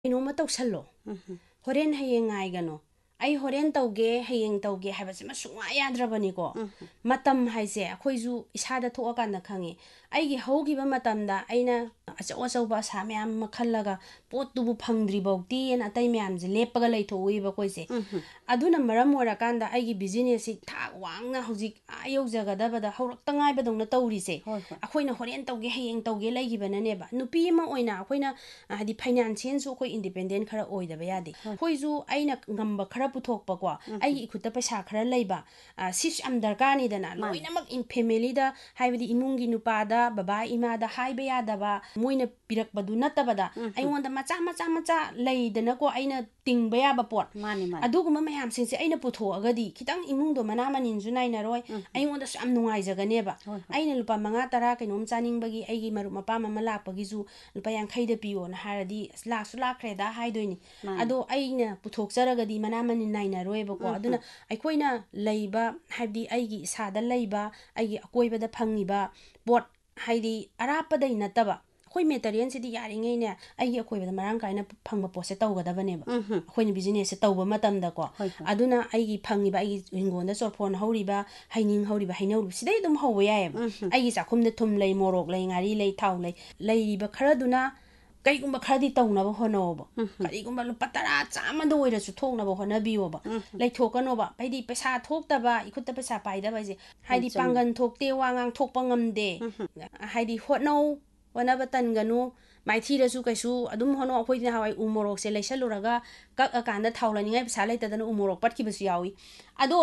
ꯀꯩꯅꯣꯝꯃ ꯇꯧꯁꯜꯂꯣ ꯍꯣꯔꯦꯟ ꯍꯌꯦꯡ ꯉꯥꯏꯒꯅꯣ ꯑꯩ ꯍꯣꯔꯦꯟ ꯇꯧꯒꯦ ꯍꯌꯦꯡ ꯇꯧꯒꯦ ꯍꯥꯏꯕꯁꯤꯃ ꯁꯨꯡꯌꯥ ꯌꯥꯗ꯭ꯔꯕꯅꯤꯀꯣ ꯃꯇꯝ ꯍꯥꯏꯁꯦ ꯑꯩꯈꯣꯏꯁꯨ ꯏꯁꯥꯗ ꯊꯣꯛꯑꯀꯥꯟꯗ ꯈꯪꯉꯤ ꯑꯩꯒꯤ ꯍꯧꯈꯤꯕ ꯃꯇꯝꯗ ꯑꯩꯅ ꯑꯆꯧ ꯑꯆꯧꯕ ꯑꯁꯥ ꯃꯌꯥꯝ ꯑꯃ ꯈꯜꯂꯒ ꯄꯣꯠꯇꯨꯕꯨ ꯐꯪꯗ꯭ꯔꯤꯐꯧꯗꯤꯅ ꯑꯇꯩ ꯃꯌꯥꯝꯁꯦ ꯂꯦꯞꯄꯒ ꯂꯩꯊꯣꯛꯎꯏꯕ ꯑꯩꯈꯣꯏꯁꯦ ꯑꯗꯨꯅ ꯃꯔꯝ ꯑꯣꯏꯔꯀꯥꯟꯗ ꯑꯩꯒꯤ ꯕꯤꯖꯤꯅꯦꯁꯁꯤ ꯊꯥꯛ ꯋꯥꯡꯅ ꯍꯧꯖꯤꯛ ꯌꯧꯖꯒꯗꯕꯗ ꯍꯧꯔꯛꯇ ꯉꯥꯏꯕꯗꯧꯅ ꯇꯧꯔꯤꯁꯦ ꯑꯩꯈꯣꯏꯅ ꯍꯣꯔꯦꯟ ꯇꯧꯒꯦ ꯍꯌꯦꯡ ꯇꯧꯒꯦ ꯂꯩꯈꯤꯕꯅꯅꯦꯕ ꯅꯨꯄꯤ ꯑꯃ ꯑꯣꯏꯅ ꯑꯩꯈꯣꯏꯅ ꯍꯥꯏꯗꯤ ꯐꯥꯏꯅꯥꯟꯁꯤꯌꯦꯜꯁꯨ ꯑꯩꯈꯣꯏ ꯏꯟꯗꯤꯄꯦꯟꯗꯦꯟ ꯈꯔ ꯑꯣꯏꯗꯕ ꯌꯥꯗꯦ ꯑꯩꯈꯣꯏꯁꯨ ꯑꯩꯅ ꯉꯝꯕ ꯈꯔ ꯄꯨꯊꯣꯛꯄꯀꯣ ꯑꯩꯒꯤ ꯏꯈꯨꯠꯇ ꯄꯩꯁꯥ ꯈꯔ ꯂꯩꯕ ꯁꯤꯁꯨ ꯌꯥꯝ ꯗꯔꯀꯥꯔꯅꯤꯗꯅ ꯂꯣꯏꯅꯃꯛ ꯐꯦꯃꯤꯂꯤꯗ ꯍꯥꯏꯕꯗꯤ ꯏꯃꯨꯡꯒꯤ ꯅꯨꯄꯥꯗ ꯕꯕꯥ ꯏꯃꯥꯗ ꯍꯥꯏꯕ ꯌꯥꯗꯕ ꯃꯣꯏꯅ ꯄꯤꯔꯛꯄꯗꯨ ꯅꯠꯇꯕꯗ ꯑꯩꯉꯣꯟꯗ ꯃꯆꯥ ꯂꯩꯗꯅꯀꯣ ꯑꯩꯅ ꯇꯤꯡꯕ ꯌꯥꯕ ꯄꯣꯠ ꯑꯗꯨꯒꯨꯝꯕ ꯃꯌꯥꯝꯁꯤꯡꯁꯦ ꯑꯩꯅ ꯄꯨꯊꯣꯛꯑꯒꯗꯤ ꯈꯤꯇꯪ ꯏꯃꯨꯡꯗꯣ ꯃꯅꯥ ꯃꯅꯤꯟꯁꯨ ꯅꯥꯏꯅꯔꯣꯏ ꯑꯩꯉꯣꯟꯗꯁꯨ ꯌꯥꯝ ꯅꯨꯡꯉꯥꯏꯖꯒꯅꯦꯕ ꯑꯩꯅ ꯂꯨꯄꯥ 5-10 ꯀꯩꯅꯣꯝ ꯆꯥꯅꯤꯡꯕꯒꯤ ꯑꯩꯒꯤ ꯃꯔꯨꯞ ꯃꯄꯥꯝ ꯑꯃ ꯂꯥꯛꯄꯒꯤꯁꯨ ꯂꯨꯄꯥ 50ꯗ ꯄꯤꯌꯣꯅ ꯍꯥꯏꯔꯗꯤ ꯂꯥꯛꯁꯨ ꯂꯥꯛꯈ꯭ꯔꯦꯗ ꯍꯥꯏꯗꯣꯏꯅꯤ ꯑꯗꯣ ꯑꯩꯅ ꯄꯨꯊꯣꯛꯆꯔꯒꯗꯤ ꯃꯅꯥ ꯃꯅꯤꯟ ꯅꯥꯏꯅꯔꯣꯏꯕꯀꯣ ꯑꯗꯨꯅ ꯑꯩꯈꯣꯏꯅ ꯂꯩꯕ ꯍꯥꯏꯕꯗꯤ ꯑꯩꯒꯤ ꯏꯁꯥꯗ ꯂꯩꯕ ꯑꯩꯒꯤ ꯑꯀꯣꯏꯕꯗ ꯐꯪꯉꯤꯕ ꯄꯣꯠ ꯍꯥꯏꯗꯤ ꯑꯔꯥꯞꯄꯗꯩ ꯅꯠꯇꯕ ꯑꯩꯈꯣꯏ ꯃꯦꯇꯔꯤꯌꯦꯜꯁꯤꯗꯤ ꯌꯥꯔꯤꯉꯩꯅꯦ ꯑꯩꯒꯤ ꯑꯀꯣꯏꯕꯗ ꯃꯔꯥꯡ ꯀꯥꯏꯅ ꯐꯪꯕ ꯄꯣꯠꯁꯦ ꯇꯧꯒꯗꯕꯅꯦꯕ ꯑꯩꯈꯣꯏꯅ ꯕꯤꯖꯤꯅꯦꯁꯁꯦ ꯇꯧꯕ ꯃꯇꯝꯗꯀꯣ ꯑꯗꯨꯅ ꯑꯩꯒꯤ ꯐꯪꯉꯤꯕ ꯑꯩꯒꯤ ꯍꯤꯡꯒꯣꯜꯗ ꯆꯣꯔꯐꯣꯟ ꯍꯧꯔꯤꯕ ꯍꯩꯅꯤꯡ ꯍꯧꯔꯤꯕ ꯍꯩꯅꯧ ꯁꯤꯗꯩ ꯑꯗꯨꯝ ꯍꯧꯕ ꯌꯥꯏꯑꯕ ꯑꯩꯒꯤ ꯆꯥꯛꯈꯨꯝꯗ ꯊꯨꯝ ꯂꯩ ꯃꯣꯔꯣꯛ ꯂꯩ ꯉꯥꯔꯤ ꯂꯩ ꯊꯥꯎ ꯂꯩ ꯂꯩꯔꯤꯕ ꯈꯔꯗꯨꯅ ꯀꯩꯒꯨꯝꯕ ꯈꯔꯗꯤ ꯇꯧꯅꯕ ꯍꯣꯠꯅꯧꯕ ꯀꯔꯤꯒꯨꯝꯕ ꯂꯨꯄꯥ 10-100ꯗ ꯑꯣꯏꯔꯁꯨ ꯊꯣꯛꯅꯕ ꯍꯣꯠꯅꯕꯤꯌꯣꯕ ꯂꯩꯊꯣꯛꯀꯅꯣꯕ ꯍꯥꯏꯗꯤ ꯄꯩꯁా ꯊꯣꯛꯇꯕ ꯏꯈꯨꯠꯇ ꯄꯩꯁꯥ ꯄꯥꯏꯗꯕ ꯍꯥꯏꯁꯦ ꯍꯥꯏꯗꯤ ꯄꯥꯡꯒꯟ ꯊꯣꯛꯇꯦ ꯋꯥ ꯉꯥꯡꯊꯣꯛꯄ ꯉꯝꯗꯦ ꯍꯥꯏꯗꯤ ꯍꯣꯠꯅꯕ ꯇꯟꯒꯅꯨ ꯃꯥꯏꯊꯤꯔꯁꯨ ꯀꯩꯁꯨ ꯑꯗꯨꯝ ꯍꯣꯠꯅꯧ ꯑꯩꯈꯣꯏꯗꯤ ꯅꯍꯥꯟꯋꯥꯏ ꯎ ꯃꯣꯔꯣꯛꯁꯦ ꯂꯩꯁꯜꯂꯨꯔꯒ ꯀꯛꯑꯀꯥꯟꯗ ꯊꯥꯎ ꯂꯩꯅꯤꯡꯉꯥꯏ ꯄꯩꯁꯥ ꯂꯩꯇꯗꯅ ꯎ ꯃꯣꯔꯣꯛ ꯄꯠꯈꯤꯕꯁꯨ ꯌꯥꯎꯏ ꯑꯗꯣ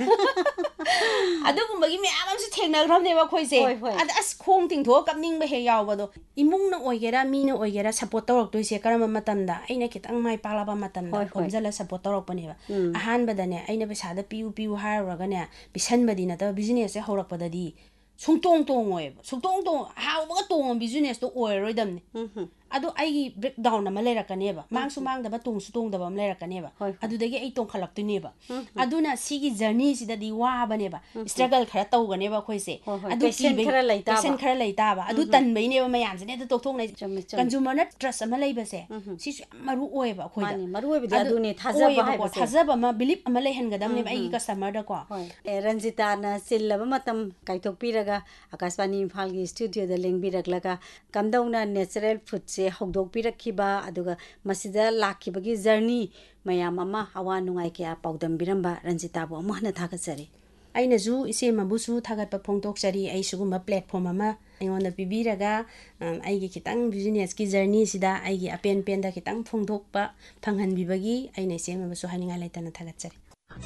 ꯑꯗꯨꯒꯨꯝꯕꯒꯤ ꯃꯌꯥꯝ ꯑꯃꯁꯨ ꯊꯦꯡꯅꯈ꯭ꯔꯕꯅꯦꯕ ꯑꯩꯈꯣꯏꯁꯦ ꯑꯗ ꯑꯁ ꯈꯣꯡ ꯇꯤꯡꯊꯣꯛꯑ ꯀꯞꯅꯤꯡꯕ ꯍꯦꯛ ꯌꯥꯎꯕꯗꯣ ꯏꯃꯨꯡꯅ ꯑꯣꯏꯒꯦꯔꯥ ꯃꯤꯅ ꯑꯣꯏꯒꯦꯔꯥ ꯁꯞꯄꯣꯔꯠ ꯇꯧꯔꯛꯇꯣꯏꯁꯦ ꯀꯔꯝꯕ ꯃꯇꯝꯗ ꯑꯩꯅ ꯈꯤꯇꯪ ꯃꯥꯏ ꯄꯥꯛꯂꯕ ꯃꯇꯝꯗ ꯈꯣꯝꯖꯜꯂ ꯁꯞꯄꯣꯔꯠ ꯇꯧꯔꯛꯄꯅꯦꯕ ꯑꯍꯥꯟꯕꯗꯅꯦ ꯑꯩꯅ ꯄꯩꯁꯥꯗ ꯄꯤꯌꯨ ꯍꯥꯏꯔꯨꯔꯒꯅꯦ ꯄꯤꯁꯟꯕꯗꯤ ꯅꯠꯇꯕ ꯕꯤꯖꯤꯅꯦꯁꯁꯦ ꯍꯧꯔꯛꯄꯗꯗꯤ ꯁꯨꯡꯇꯣꯡ ꯇꯣꯡꯉꯣꯏꯕ ꯍꯥꯎꯕꯒ ꯇꯣꯡꯉ ꯕꯤꯖꯤꯅꯦꯁꯇꯣ ꯑꯣꯏꯔꯔꯣꯏꯗꯕꯅꯤ ꯑꯗꯣ ꯑꯩꯒꯤ ꯕ꯭ꯔꯦꯛ ꯗꯥꯎꯟ ꯑꯃ ꯂꯩꯔꯛꯀꯅꯦꯕ ꯃꯥꯡꯁꯨ ꯃꯥꯡꯗꯕ ꯇꯣꯡꯁꯨ ꯇꯣꯡꯗꯕ ꯑꯃ ꯂꯩꯔꯛꯀꯅꯦꯕ ꯑꯗꯨꯗꯒꯤ ꯑꯩ ꯇꯣꯡꯈꯠꯂꯛꯇꯣꯏꯅꯦꯕ ꯑꯗꯨꯅ ꯁꯤꯒꯤ ꯖꯔꯅꯤꯁꯤꯗꯗꯤ ꯋꯥꯕꯅꯦꯕ ꯁꯇ꯭ꯔꯒꯜ ꯈꯔ ꯇꯧꯒꯅꯦꯕ ꯑꯩꯈꯣꯏꯁꯦ ꯑꯗꯨ ꯄꯦꯁꯟ ꯈꯔ ꯂꯩꯇꯥꯕ ꯑꯗꯨ ꯇꯟꯕꯩꯅꯦꯕ ꯃꯌꯥꯝꯁꯤꯅ ꯍꯦꯛꯇ ꯇꯣꯛꯊꯣꯛꯅꯩ ꯀꯟꯖꯨꯃꯔꯅ ꯇ꯭ꯔꯁ ꯑꯃ ꯂꯩꯕꯁꯦ ꯁꯤꯁꯨ ꯌꯥꯝ ꯃꯔꯨ ꯑꯣꯏꯌꯦꯕ ꯑꯩꯈꯣꯏꯗ ꯑꯣꯏꯌꯦꯕꯀꯣ ꯊꯥꯖꯕ ꯑꯃ ꯕꯤꯂꯤꯞ ꯑꯃ ꯂꯩꯍꯟꯒꯗꯕꯅꯦꯕ ꯑꯩꯒꯤ ꯀꯁꯇꯃꯔꯗꯀꯣ ꯔꯟꯖꯤꯇꯥꯅ ꯆꯤꯜꯂꯕ ꯃꯇꯝ ꯀꯥꯏꯊꯣꯛꯄꯤꯔꯒ ꯑꯀꯥꯁꯕꯥꯅꯤ ꯏꯝꯐꯥꯜꯒꯤ ꯁ꯭ꯇꯨꯗꯤꯑꯣꯗ ꯂꯦꯡꯕꯤꯔꯛꯂꯒ ꯀꯝꯗꯧꯅ ꯅꯦꯆꯔꯦꯜ ꯐꯨꯗꯁꯦ ꯍꯧꯗꯣꯛꯄꯤꯔꯛꯈꯤꯕ ꯑꯗꯨꯒ ꯃꯁꯤꯗ ꯂꯥꯛꯈꯤꯕꯒꯤ ꯖꯔꯅꯤ ꯃꯌꯥꯝ ꯑꯃ ꯑꯋꯥ ꯅꯨꯡꯉꯥꯏ ꯀꯌꯥ ꯄꯥꯎꯗꯝꯕꯤꯔꯝꯕ ꯔꯟꯖꯤꯇꯥꯕꯨ ꯑꯃꯨꯛ ꯍꯟꯅ ꯊꯥꯒꯠꯆꯔꯤ ꯑꯩꯅꯁꯨ ꯏꯆꯦꯃꯕꯨꯁꯨ ꯊꯥꯒꯠꯄ ꯐꯣꯡꯗꯣꯛꯆꯔꯤ ꯑꯩ ꯁꯤꯒꯨꯝꯕ ꯄ꯭ꯂꯦꯠꯐꯣꯝ ꯑꯃ ꯑꯩꯉꯣꯟꯗ ꯄꯤꯕꯤꯔꯒ ꯑꯩꯒꯤ ꯈꯤꯇꯪ ꯕꯤꯖꯤꯅꯦꯁꯀꯤ ꯖꯔꯅꯤꯁꯤꯗ ꯑꯩꯒꯤ ꯑꯄꯦꯟ ꯄꯦꯟꯗ ꯈꯤꯇꯪ ꯐꯣꯡꯗꯣꯛꯄ ꯐꯪꯍꯟꯕꯤꯕꯒꯤ ꯑꯩꯅ ꯏꯆꯦꯃꯕꯨꯁꯨ ꯍꯥꯏꯅꯤꯡꯉꯥꯏ ꯂꯩꯇꯅ ꯊꯥꯒꯠꯆꯔꯤ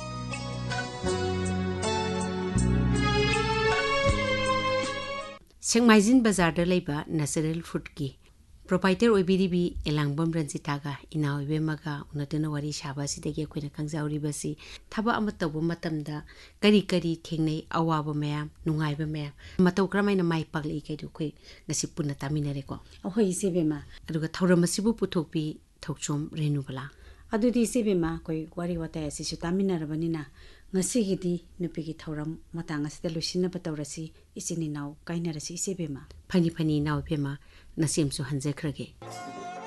ꯁꯦꯛꯃꯥꯏꯖꯤꯟ ꯕꯖꯥꯔꯗ ꯂꯩꯕ ꯅꯦꯆꯔꯦꯜ ꯐꯨꯗꯀꯤ ꯄ꯭ꯔꯣꯄꯥꯏꯇꯔ ꯑꯣꯏꯕꯤꯔꯤꯕꯤ ꯑꯦꯂꯥꯡꯕꯝ ꯔꯟꯖꯤꯇꯥꯒ ꯏꯅꯥꯎ ꯏꯕꯦꯝꯃꯒ ꯎꯅꯗꯨꯅ ꯋꯥꯔꯤ ꯁꯥꯕ ꯑꯁꯤꯗꯒꯤ ꯑꯩꯈꯣꯏꯅ ꯈꯪꯖꯍꯧꯔꯤꯕꯁꯤ ꯊꯕꯛ ꯑꯃ ꯇꯧꯕ ꯃꯇꯝꯗ ꯀꯔꯤ ꯀꯔꯤ ꯊꯦꯡꯅꯩ ꯑꯋꯥꯕ ꯃꯌꯥꯝ ꯅꯨꯡꯉꯥꯏꯕ ꯃꯌꯥꯝ ꯃꯇꯧ ꯀꯔꯝꯍꯥꯏꯅ ꯃꯥꯏ ꯄꯥꯛꯂꯛꯏ ꯀꯩꯗꯣ ꯑꯩꯈꯣꯏ ꯉꯁꯤ ꯄꯨꯟꯅ ꯇꯥꯃꯤꯟꯅꯔꯦꯀꯣ ꯑꯩꯈꯣꯏ ꯏꯆꯦꯕꯦꯝꯃ ꯑꯗꯨꯒ ꯊꯧꯔꯝ ꯑꯁꯤꯕꯨ ꯄꯨꯊꯣꯛꯄꯤ ꯊꯧꯆꯣꯝ ꯔꯦꯅꯨꯕꯂꯥ ꯑꯗꯨꯗꯤ ꯏꯆꯦꯕꯦꯝꯃ ꯑꯩꯈꯣꯏ ꯋꯥꯔꯤ ꯋꯥꯇꯥꯏ ꯑꯁꯤꯁꯨ ꯇꯥꯃꯤꯟꯅꯔꯕꯅꯤꯅ ꯉꯁꯤꯒꯤꯗꯤ ꯅꯨꯄꯤꯒꯤ ꯊꯧꯔꯝ ꯃꯇꯥꯡ ꯑꯁꯤꯗ ꯂꯣꯏꯁꯤꯟꯅꯕ ꯇꯧꯔꯁꯤ ꯏꯆꯤꯟ ꯏꯅꯥꯎ ꯀꯥꯏꯅꯔꯁꯤ ꯏꯆꯦꯕꯦꯝꯃ ꯐꯅꯤ ꯏꯅꯥꯎ ꯏꯕꯦꯝꯃ ꯅꯆꯦꯝꯁꯨ ꯍꯟꯖꯈ꯭ꯔꯒꯦ